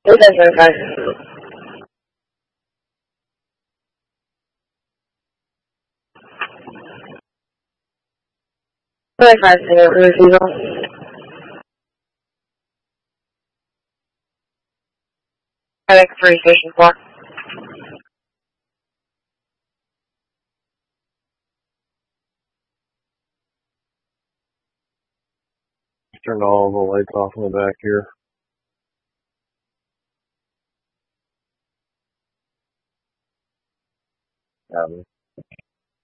It doesn't affect. 25 single receiver. I think 3 station 4. Turned all the lights off in the back here.